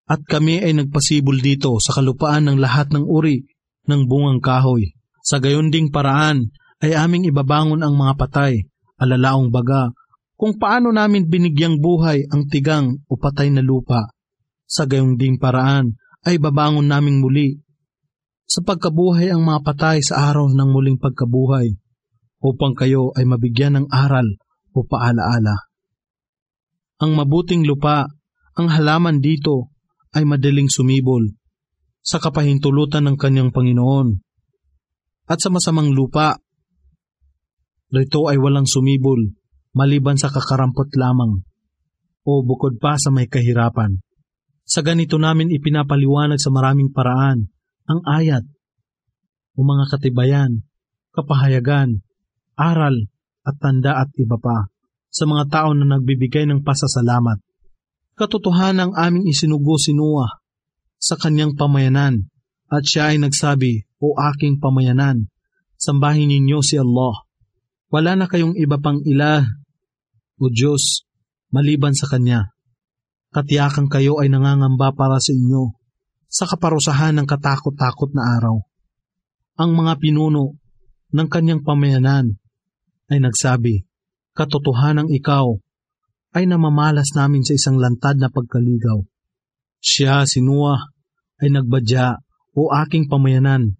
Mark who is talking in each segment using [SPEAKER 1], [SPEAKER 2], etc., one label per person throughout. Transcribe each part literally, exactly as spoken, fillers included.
[SPEAKER 1] At kami ay nagpasibol dito sa kalupaan ng lahat ng uri ng bungang kahoy. Sa gayon ding paraan ay aming ibabangon ang mga patay, alalaong baga, kung paano namin binigyang buhay ang tigang o patay na lupa. Sa gayon ding paraan ay babangon naming muli sa pagkabuhay ang mga patay sa araw ng muling pagkabuhay, upang kayo ay mabigyan ng aral o paalaala. Ang mabuting lupa, ang halaman dito ay madaling sumibol sa kapahintulutan ng kanyang Panginoon. At sa masamang lupa, rito ay walang sumibol maliban sa kakarampot lamang o bukod pa sa may kahirapan. Sa ganito namin ipinapaliwanag sa maraming paraan ang ayat o mga katibayan, kapahayagan, aral at tanda at iba pa sa mga tao na nagbibigay ng pasasalamat. Katotohanan ang aming isinugo si Noah sa kanyang pamayanan at siya ay nagsabi, "O aking pamayanan, sambahin ninyo si Allah. Wala na kayong iba pang ilah o Diyos maliban sa Kanya. Katiyakan kayo ay nangangamba para sa inyo sa kaparusahan ng katakot-takot na araw." Ang mga pinuno ng kanyang pamayanan ay nagsabi, "Katotohanang ikaw ay namamalas namin sa isang lantad na pagkaligaw." Siya, si Noah, ay nagbadya, "O aking pamayanan,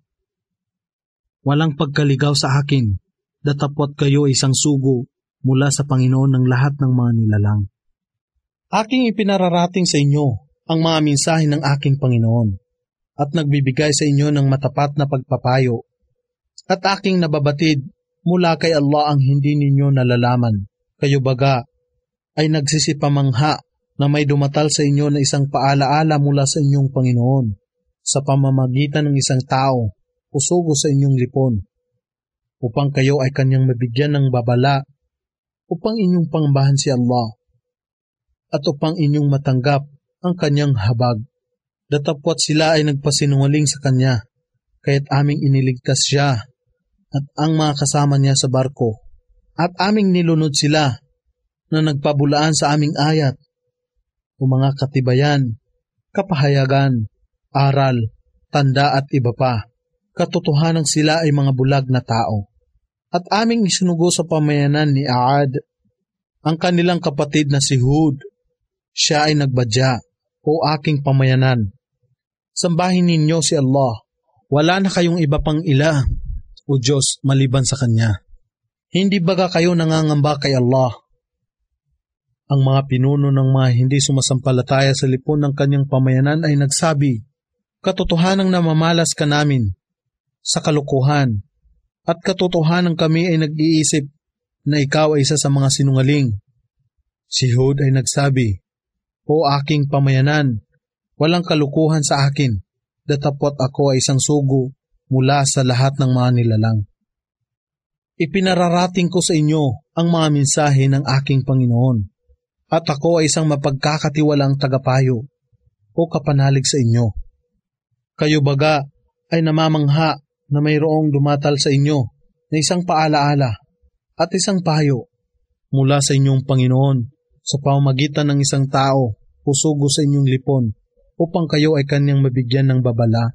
[SPEAKER 1] walang pagkaligaw sa akin, datapwat kayo ay isang sugo mula sa Panginoon ng lahat ng mga nilalang." Aking ipinararating sa inyo ang mga mensahe ng aking Panginoon at nagbibigay sa inyo ng matapat na pagpapayo, at aking nababatid mula kay Allah ang hindi ninyo nalalaman. Kayo baga ay nagsisipamangha na may dumatal sa inyo na isang paalaala mula sa inyong Panginoon sa pamamagitan ng isang tao o sugo sa inyong lipon, upang kayo ay kanyang mabigyan ng babala, upang inyong pangambahan si Allah, at upang inyong matanggap ang kanyang habag. Datapwat sila ay nagpasinungaling sa kanya, kaya't aming iniligtas siya at ang mga kasama niya sa barko, at aming nilunod sila na nagpabulaan sa aming ayat o mga katibayan, kapahayagan, aral, tanda at iba pa. Katotohanan sila ay mga bulag na tao. At aming isinugo sa pamayanan ni Aad ang kanilang kapatid na si Hud. Siya ay nagbadya, "O aking pamayanan, sambahin ninyo si Allah. Wala na kayong iba pang ilah o Diyos maliban sa Kanya. Hindi baga kayo nangangamba kay Allah?" Ang mga pinuno ng mga hindi sumasampalataya sa lipon ng kanyang pamayanan ay nagsabi, "Katotohanang namamalas ka namin sa kalukuhan, at katotohanan kami ay nag-iisip na ikaw ay isa sa mga sinungaling." Si Hud ay nagsabi, "O aking pamayanan, walang kalukuhan sa akin, datapwat ako ay isang sugo mula sa lahat ng mga nilalang. Ipinararating ko sa inyo ang mga mensahe ng aking Panginoon, at ako ay isang mapagkakatiwalang tagapayo o kapanalig sa inyo. Kayo baga ay namamangha na mayroong dumatal sa inyo na isang paalaala at isang payo mula sa inyong Panginoon sa pamamagitan ng isang tao o sugo sa inyong lipon, upang kayo ay kanyang mabigyan ng babala.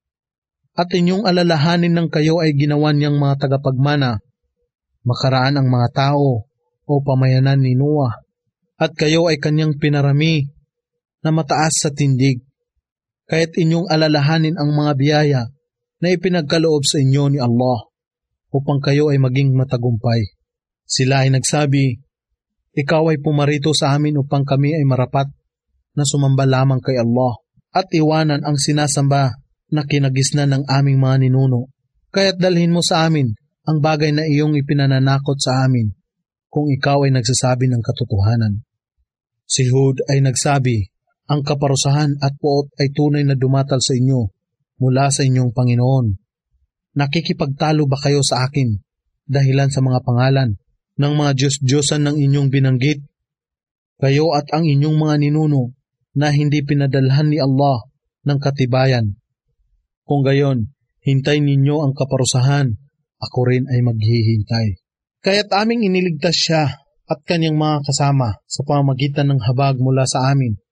[SPEAKER 1] At inyong alalahanin ng kayo ay ginawan niyang mga tagapagmana, makaraan ang mga tao o pamayanan ni Noah, at kayo ay kanyang pinarami na mataas sa tindig, kaya't inyong alalahanin ang mga biyaya na ipinagkaloob sa inyo ni Allah, upang kayo ay maging matagumpay." Sila ay nagsabi, "Ikaw ay pumarito sa amin upang kami ay marapat na sumamba lamang kay Allah at iwanan ang sinasamba na kinagisnan ng aming mga ninuno. Kaya't dalhin mo sa amin ang bagay na iyong ipinananakot sa amin kung ikaw ay nagsasabi ng katotohanan." Si Hud ay nagsabi, "Ang kaparusahan at puot ay tunay na dumatal sa inyo mula sa inyong Panginoon. Nakikipagtalo ba kayo sa akin dahilan sa mga pangalan ng mga Diyos-Diyosan ng inyong binanggit? Kayo at ang inyong mga ninuno na hindi pinadalhan ni Allah ng katibayan. Kung gayon, hintay ninyo ang kaparusahan, ako rin ay maghihintay." Kaya't aming iniligtas siya at kanyang mga kasama sa pamamagitan ng habag mula sa amin,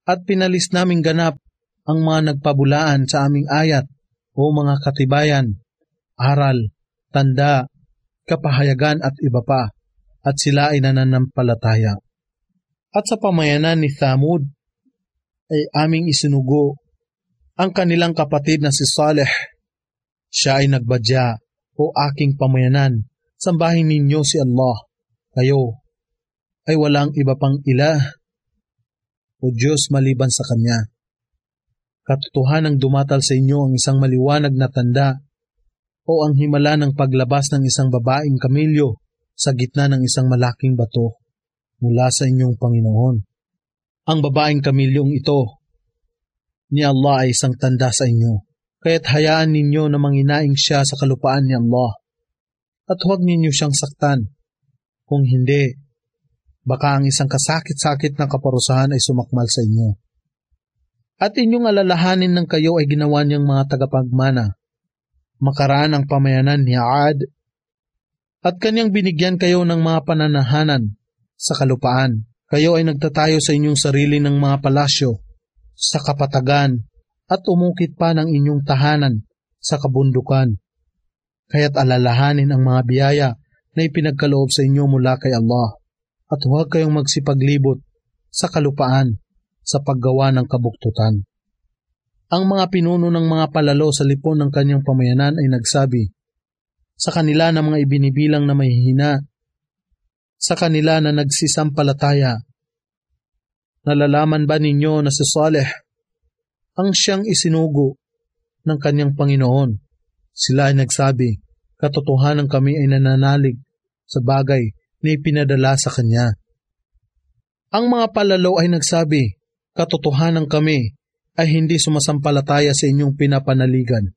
[SPEAKER 1] at pinalis naming ganap ang mga nagpabulaan sa aming ayat o mga katibayan, aral, tanda, kapahayagan at iba pa, at sila ay nananampalataya. At sa pamayanan ni Thamud ay aming isinugo ang kanilang kapatid na si Saleh. Siya ay nagbadya, o aking pamayanan, sambahin ninyo si Allah. Kayo ay walang iba pang ilah o Diyos maliban sa Kanya. Katotohanang dumatal sa inyo ang isang maliwanag na tanda o ang himala ng paglabas ng isang babaeng kamilyo sa gitna ng isang malaking bato mula sa inyong Panginoon. Ang babaeng kamilyong ito ni Allah ay isang tanda sa inyo, kaya't hayaan ninyo na manginaing siya sa kalupaan ni Allah at huwag ninyo siyang saktan. Kung hindi, baka ang isang kasakit-sakit na kaparusahan ay sumakmal sa inyo. At inyong alalahanin ng kayo ay ginawa niyang mga tagapagmana, makaraan ang pamayanan ni Aad, at kanyang binigyan kayo ng mga pananahanan sa kalupaan. Kayo ay nagtatayo sa inyong sarili ng mga palasyo sa kapatagan at umukit pa ng inyong tahanan sa kabundukan. Kaya't alalahanin ang mga biyaya na ipinagkaloob sa inyo mula kay Allah at huwag kayong magsipaglibot sa kalupaan sa paggawa ng kabuktutan. Ang mga pinuno ng mga palalo sa lipon ng kanyang pamayanan ay nagsabi sa kanila na mga ibinibilang na mahihina, sa kanila na nagsisampalataya, nalalaman ba ninyo na si Saleh ang siyang isinugo ng kanyang Panginoon? Sila ay nagsabi, katotohanan kami ay nananalig sa bagay na ipinadala sa kanya. Ang mga palalo ay nagsabi, katotohanan kami ay hindi sumasampalataya sa inyong pinapanaligan.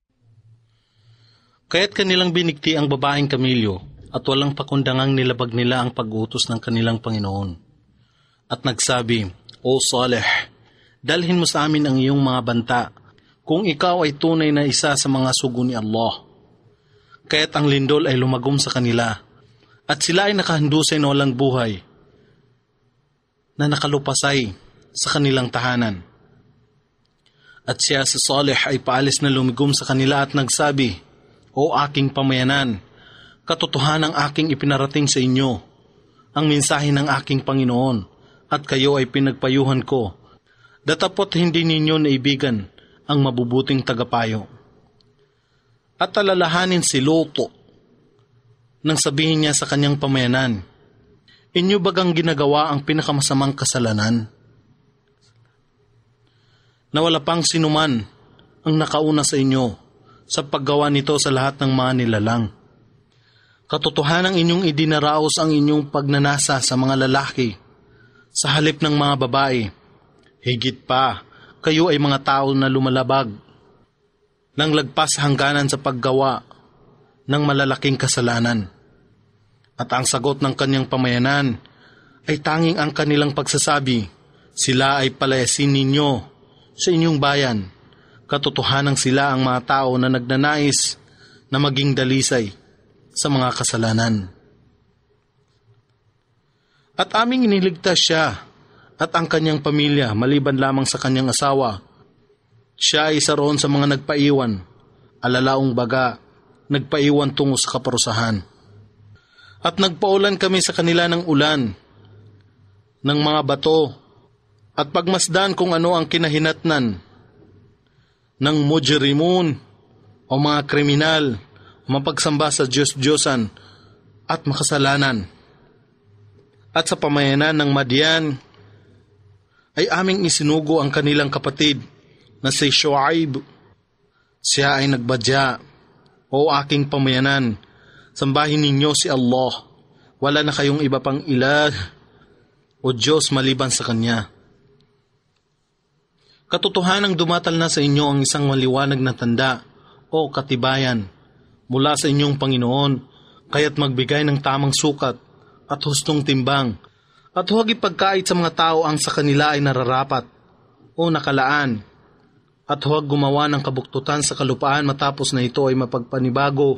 [SPEAKER 1] Kaya't kanilang binigti ang babaeng kamilyo at walang pakundangang nilabag nila ang pag-utos ng kanilang Panginoon. At nagsabi, O Saleh, dalhin mo sa amin ang iyong mga banta kung ikaw ay tunay na isa sa mga sugo ni Allah. Kaya't ang lindol ay lumagom sa kanila at sila ay nakahandusay na walang buhay na nakalupasay sa kanilang tahanan. At siya si Saleh ay paalis na lumigom sa kanila at nagsabi, O aking pamayanan, katotohanang aking ipinarating sa inyo ang mensahe ng aking Panginoon at kayo ay pinagpayuhan ko. Datapot hindi ninyo naibigan ang mabubuting tagapayo. At alalahanin si Luto nang sabihin niya sa kanyang pamayanan, inyo bagang ginagawa ang pinakamasamang kasalanan? Na wala pang sinuman ang nakauna sa inyo sa paggawa nito sa lahat ng mga nilalang. Katotohanang inyong idinaraos ang inyong pagnanasa sa mga lalaki sa halip ng mga babae. Higit pa, kayo ay mga tao na lumalabag ng lagpas hangganan sa paggawa ng malalaking kasalanan. At ang sagot ng kanyang pamayanan ay tanging ang kanilang pagsasabi, sila ay palayasin ninyo sa inyong bayan. Katotohanang sila ang mga tao na nagnanais na maging dalisay sa mga kasalanan. At aming iniligtas siya at ang kanyang pamilya maliban lamang sa kanyang asawa. Siya ay isa roon sa mga nagpaiwan, alalaong baga, nagpaiwan tungo sa kaparusahan. At nagpaulan kami sa kanila ng ulan, ng mga bato, at pagmasdan kung ano ang kinahinatnan ng mujrimun o mga kriminal, mapagsamba sa Diyos-Diyosan at makasalanan. At sa pamayanan ng Madian, ay aming isinugo ang kanilang kapatid na si Shuaib. Siya ay nagbadya, O aking pamayanan, sambahin ninyo si Allah. Wala na kayong iba pang ilah o Diyos maliban sa Kanya. Katotohanang dumatal na sa inyo ang isang maliwanag na tanda o katibayan mula sa inyong Panginoon, kaya't magbigay ng tamang sukat at hustong timbang, at huwag ipagkait sa mga tao ang sa kanila ay nararapat o nakalaan, at huwag gumawa ng kabuktutan sa kalupaan matapos na ito ay mapagpanibago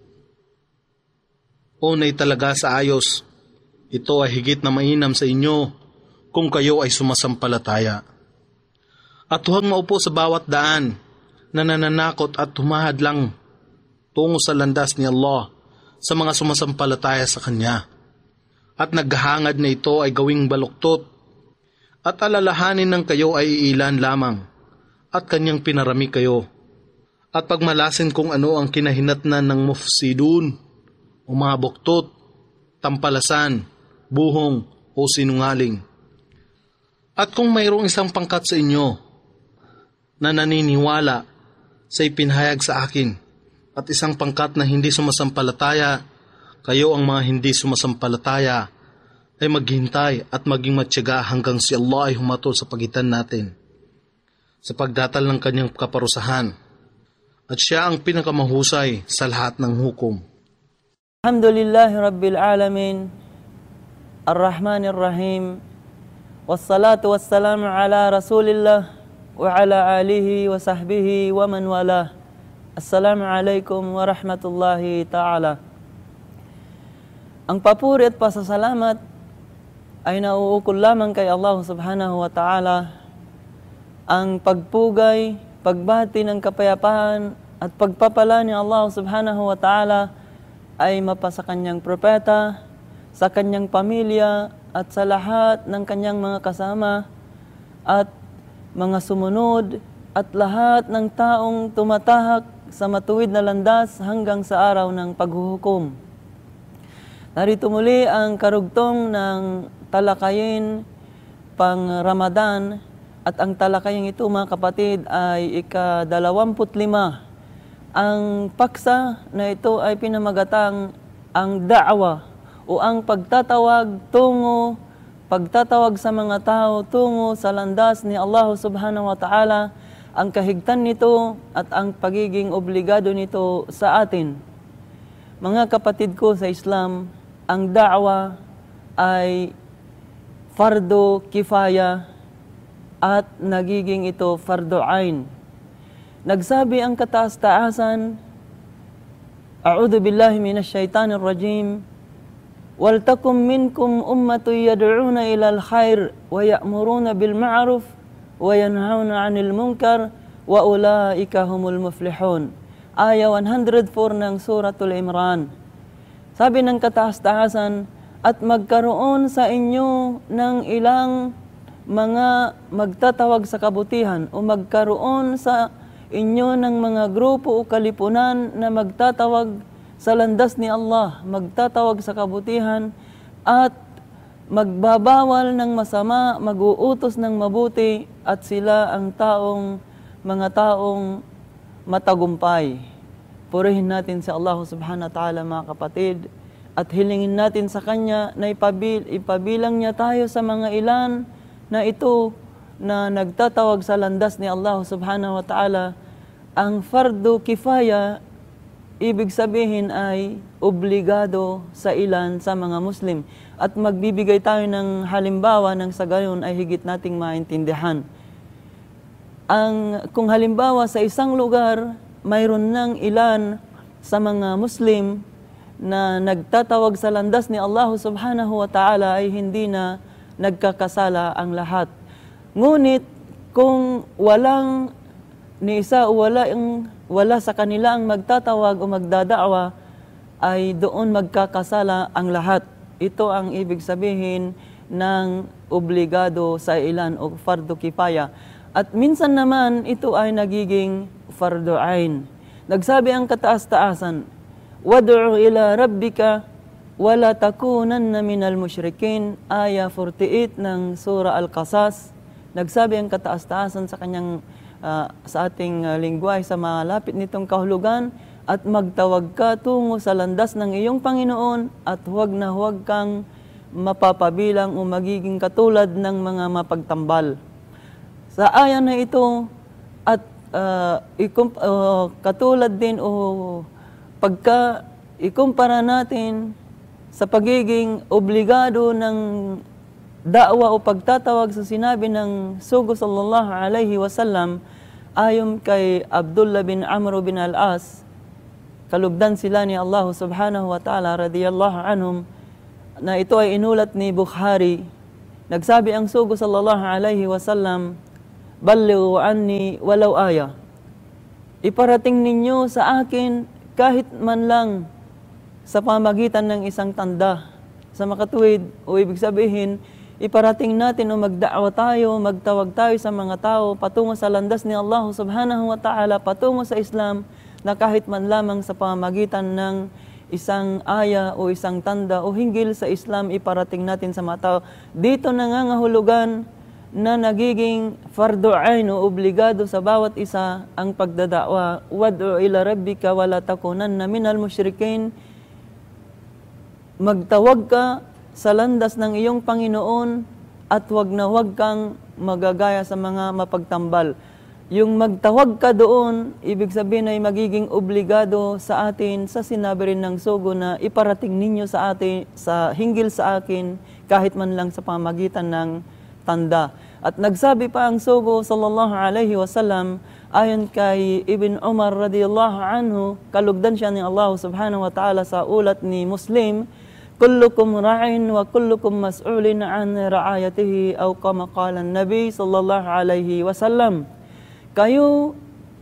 [SPEAKER 1] o naitalaga sa ayos. Ito ay higit na mainam sa inyo kung kayo ay sumasampalataya. At huwag maupo sa bawat daan na nananakot at humahadlang tungo sa landas ni Allah sa mga sumasampalataya sa Kanya. At naghahangad na ito ay gawing baluktot at alalahanin ng kayo ay iilan lamang at Kanyang pinarami kayo. At pagmalasin kung ano ang kinahinatnan ng mufsidun o mga buktot, tampalasan, buhong o sinungaling. At kung mayroong isang pangkat sa inyo na naniniwala sa ipinahayag sa akin at isang pangkat na hindi sumasampalataya, kayo ang mga hindi sumasampalataya ay maghintay at maging matyaga hanggang si Allah ay humatol sa pagitan natin sa pagdatal ng Kanyang kaparusahan. At siya ang pinakamahusay sa lahat ng hukom.
[SPEAKER 2] Alhamdulillahi Rabbil Alamin, Ar-Rahmanir Rahim, wassalatu wassalamu ala Rasulillah wa ala alihi wa sahbihi wa man wala. Assalamu alaikum wa rahmatullahi ta'ala. Ang papuri at pasasalamat ay nauukol lamang kay Allah subhanahu wa ta'ala. Ang pagpugay, pagbati ng kapayapaan at pagpapala ni Allah subhanahu wa ta'ala ay mapa sa kanyang propeta, sa kanyang pamilya at sa lahat ng kanyang mga kasama at mga sumunod at lahat ng taong tumatahak sa matuwid na landas hanggang sa araw ng paghuhukom. Narito muli ang karugtong ng talakayin pang Ramadan. At ang talakayang ito, mga kapatid, ay ika-dalawamput lima. Ang paksa na ito ay pinamagatang ang da'wa o ang pagtatawag tungo, pagtatawag sa mga tao tungo sa landas ni Allah subhanahu wa ta'ala, ang kahigtan nito at ang pagiging obligado nito sa atin. Mga kapatid ko sa Islam, ang da'wa ay fardo kifaya at nagiging ito fardu ain. Nagsabi ang kataas-taasan, A'udhu billahi minash shaitanir rajim, wal takum minkum ummatun yad'una ilal khair wa ya'muruna bil ma'ruf wa yanhauna 'anil munkar wa ulaika humul muflihun. Aya one oh four ng Suratul Imran. Sabi ng kataas-taasan, at magkaroon sa inyo ng ilang mga magtatawag sa kabutihan o magkaroon sa inyo ng mga grupo o kalipunan na magtatawag sa landas ni Allah, magtatawag sa kabutihan at magbabawal ng masama, mag-uutos ng mabuti at sila ang taong, mga taong matagumpay. Purihin natin si Allah subhanahu wa ta'ala, mga kapatid, at hilingin natin sa Kanya na ipabil, ipabilang niya tayo sa mga ilan na ito na nagtatawag sa landas ni Allah subhanahu wa ta'ala. Ang fardu kifaya, ibig sabihin ay obligado sa ilan sa mga Muslim. At magbibigay tayo ng halimbawa ng sa gayon ay higit nating maintindihan. Ang, kung halimbawa sa isang lugar, mayroon ng ilan sa mga Muslim na nagtatawag sa landas ni Allah subhanahu wa ta'ala ay hindi na nagkakasala ang lahat. Ngunit kung walang ni isa o wala, yung, wala sa kanila ang magtatawag o magdadaawa, ay doon magkakasala ang lahat. Ito ang ibig sabihin ng obligado sa ilan o fardu kifaya. At minsan naman ito ay nagiging fardu ain. Nagsabi ang kataas-taasan, Wad'u ila rabbika wala takunanna minal musyrikin, aya forty-eight ng Surah Al-Qasas. Nagsabi ang kataas-taasan sa kanyang uh, sa ating uh, lingwahe sa malapit nitong kahulugan, at magtawag ka tungo sa landas ng iyong Panginoon at huwag na huwag kang mapapabilang o magiging katulad ng mga mapagtambal. Sa aya na ito at uh, ikum, uh, katulad din o pagka ikumpara natin sa pagiging obligado ng da'wa o pagtatawag sa sinabi ng Sugo sallallahu alaihi wasallam, ayon kay Abdullah bin Amr bin al-As, kalugdan sila ni Allah subhanahu wa ta'ala radiyallahu anhum, na ito ay inulat ni Bukhari. Nagsabi ang Sugo sallallahu alaihi wasallam, ballighu anni walau aya. Iparating ninyo sa akin kahit man lang sa pamagitan ng isang tanda. Sa makatuwid, o ibig sabihin, iparating natin o magda'wa tayo, magtawag tayo sa mga tao patungo sa landas ni Allah subhanahu wa ta'ala, patungo sa Islam, na kahit man lamang sa pamamagitan ng isang aya o isang tanda o hinggil sa Islam, iparating natin sa mga tao. Dito nangangahulugan na nagiging fardu ain o obligado sa bawat isa ang pagdadakwa. Wad'u ila rabbika wala takunanna minal musyrikin. Magtawag ka sa landas ng iyong Panginoon at wag na wag kang magagaya sa mga mapagtambal. Yung magtawag ka doon, ibig sabihin ay magiging obligado sa atin sa sinabi rin ng sugo na iparating ninyo sa atin, sa hinggil sa akin, kahit man lang sa pamagitan ng tanda. At nagsabi pa ang sugo sallallahu alaihi wasallam, ayon kay Ibn Umar radiyallahu anhu, kalugdan siya ni Allah subhanahu wa ta'ala sa ulat ni Muslim, kullukum ra'in wa kullukum mas'ulin an ra'ayatihi, aw kama qala an-nabi sallallahu alaihi wasallam. Kayo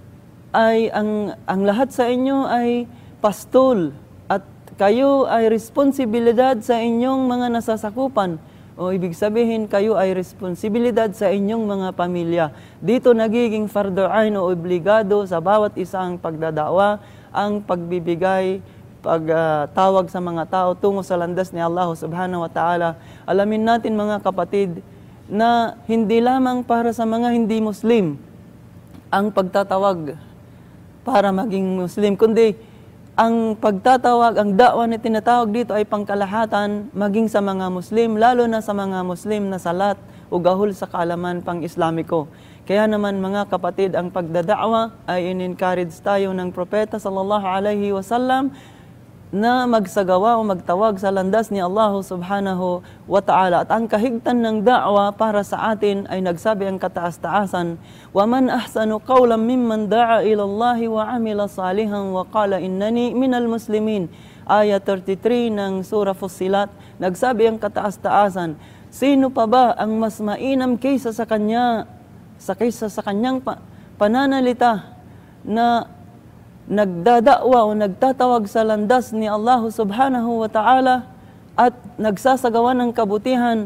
[SPEAKER 2] ay, ang, ang lahat sa inyo ay pastol at kayo ay responsibilidad sa inyong mga nasasakupan. O ibig sabihin, kayo ay responsibilidad sa inyong mga pamilya. Dito nagiging fardu ain o obligado sa bawat isang pagdadakwa ang pagbibigay, pagtawag uh, sa mga tao tungo sa landas ni Allah subhanahu wa ta'ala. Alamin natin mga kapatid na hindi lamang para sa mga hindi Muslim ang pagtatawag para maging Muslim, kundi ang pagtatawag, ang da'wa na tinatawag dito ay pangkalahatan maging sa mga Muslim, lalo na sa mga Muslim na salat o gahol sa kaalaman pang-Islamiko. Kaya naman mga kapatid, ang pagdada'wa ay in-encourage tayo ng propeta sallallahu alaihi wasallam na magsagawa o magtawag sa landas ni Allah subhanahu wa ta'ala. At ang kahigtan ng da'wa para sa atin ay nagsabi ang kataas-taasan, وَمَنْ أَحْسَنُ قَوْلًا مِمَّنْ دَعَى إِلَى اللَّهِ وَعَمِلَ صَالِحًا وَقَالَ إِنَّنِي مِنَ الْمُسْلِمِينَ. Aya thirty-three ng Surah Fussilat, nagsabi ang kataas-taasan, sino pa ba ang mas mainam kaysa sa kanya, sa kaysa sa kanyang pa, pananalita na nagdadakwa o nagtatawag sa landas ni Allah subhanahu wa ta'ala at nagsasagawa ng kabutihan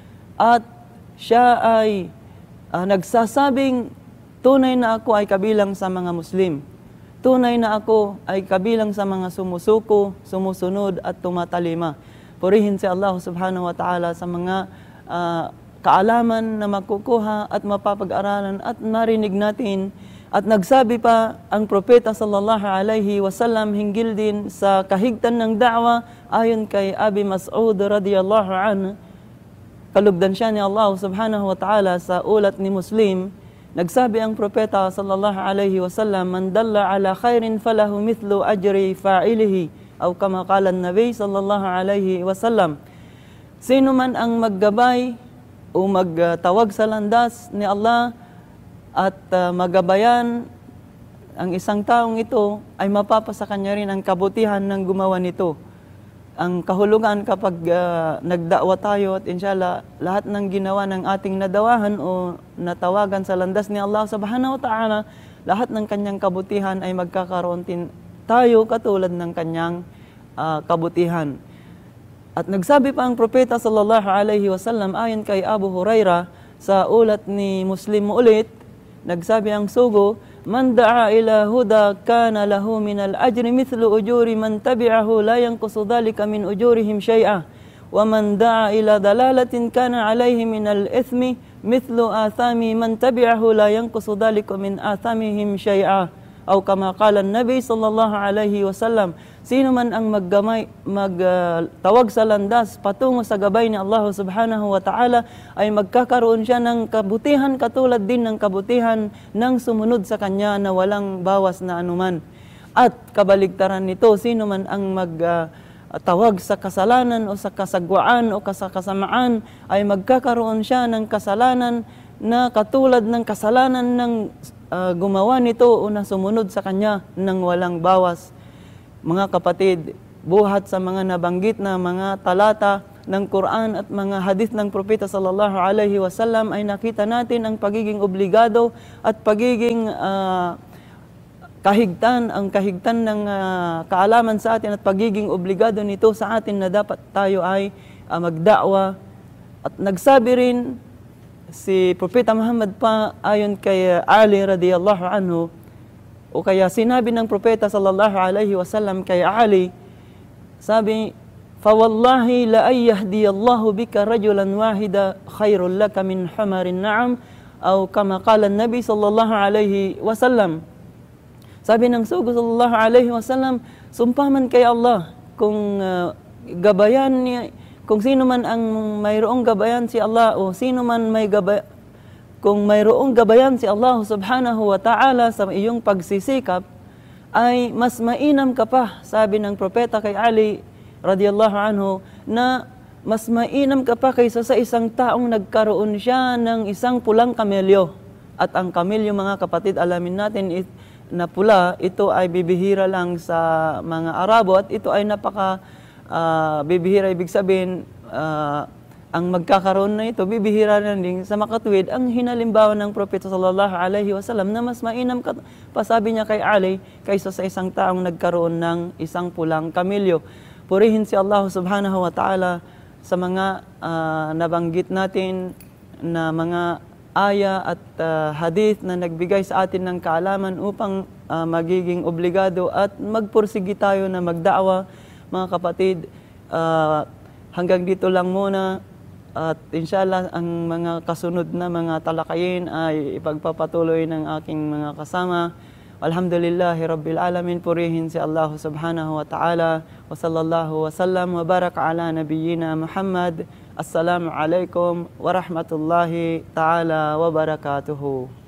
[SPEAKER 2] at siya ay uh, nagsasabing tunay na ako ay kabilang sa mga Muslim. Tunay na ako ay kabilang sa mga sumusuko, sumusunod at tumatalima. Purihin si Allah subhanahu wa ta'ala sa mga uh, kaalaman na makukuha at mapapag-aralan at narinig natin. At nagsabi pa ang propeta sallallahu alaihi wasallam hinggil din sa kahigtan ng da'wa ayon kay Abi Mas'ud radiyallahu anhu, kalugdan siya ni Allah subhanahu wa ta'ala sa ulat ni Muslim. Nagsabi ang propeta sallallahu alaihi wasallam, man dalla ala khairin falahu mithlu ajri fa'ilihi, aw kama qala an-nabi sallallahu alaihi wasallam. Sino man ang maggabay o magtawag sa landas ni Allah at uh, magabayan ang isang taong ito, ay mapapasa kanya rin ang kabutihan ng gumawa nito. Ang kahulugan kapag uh, nagdakwa tayo at inshallah lahat ng ginawa ng ating nadawahan o natawagan sa landas ni Allah subhanahu wa ta'ala, lahat ng kanyang kabutihan ay magkakaroon din tayo katulad ng kanyang uh, kabutihan. At nagsabi pa ang propeta sallallahu alaihi wasallam ayon kay Abu Hurairah sa ulat ni Muslim ulit, nagsabi ang sugo, man da'a ila huda kana lahu min al-ajri mithlu ujuri man tabi'ahu la yanqusu dhalika min ujurihim shay'a wa man da'a ila dalalatin kana alayhi min al-ithmi mithlu athami man tabi'ahu la yanqusu dhalika min athamihim shay'a, aw kama qala an-nabi sallallahu alaihi wasallam. Sino man ang maggamay magtawag uh, sa landas patungo sa gabay ni Allah subhanahu wa ta'ala ay magkakaroon siya ng kabutihan katulad din ng kabutihan ng sumunod sa kanya na walang bawas na anuman. At kabaligtaran nito, sino man ang magtawag uh, sa kasalanan o sa kasagwaan o sa kasamaan ay magkakaroon siya ng kasalanan na katulad ng kasalanan ng uh, gumawa nito o na sumunod sa kanya ng walang bawas. Mga kapatid, buhat sa mga nabanggit na mga talata ng Quran at mga hadith ng Propeta sallallahu alaihi wasallam ay nakita natin ang pagiging obligado at pagiging uh, kahigtan, ang kahigtan ng uh, kaalaman sa atin at pagiging obligado nito sa atin na dapat tayo ay uh, magda'wa. At nagsabi rin si Propeta Muhammad pa ayon kay Ali radhiyallahu anhu, o kaya sinabi ng Propeta sallallahu alaihi wasallam kay Ali, sabi, "Fawallahi la ayyahdiyallahu bika rajulan wahida khairul laka min humarin na'am," o kama qala an-nabi sallallahu alaihi wasallam. Sabi ng sugo sallallahu alaihi wasallam, sumpaman kay Allah, kung uh, gabayan niya, kung sino man ang mayroong gabayan si Allah, o sino man may gabay, kung mayroong gabayan si Allah subhanahu wa ta'ala sa iyong pagsisikap, ay mas mainam ka pa, sabi ng propeta kay Ali radiyallahu anhu, na mas mainam ka pa kaysa sa isang taong nagkaroon siya ng isang pulang kamelyo. At ang kamelyo, mga kapatid, alamin natin it, na pula, ito ay bibihira lang sa mga Arabo at ito ay napaka uh, bibihira, ibig sabihin uh, ang magkakaroon na ito, bibihira na din sa makatuwid ang hinalimbawa ng Propeta sallallahu alaihi wasallam na mas mainam ka, pasabi niya kay Ali, kaysa sa isang taong nagkaroon ng isang pulang kamilyo. Purihin si Allah subhanahu wa ta'ala sa mga uh, nabanggit natin na mga aya at uh, hadith na nagbigay sa atin ng kaalaman upang uh, magiging obligado at magpursigi tayo na magda'wa. Mga kapatid, uh, hanggang dito lang muna at inshallah ang mga kasunod na mga talakayin ay ipagpapatuloy ng aking mga kasama. Alhamdulillahi Rabbil Alamin, purihin si Allah subhanahu wa ta'ala, wa sallallahu wa sallam wa baraka ala nabiyyina Muhammad. Assalamu alaikum wa rahmatullahi ta'ala wa barakatuhu.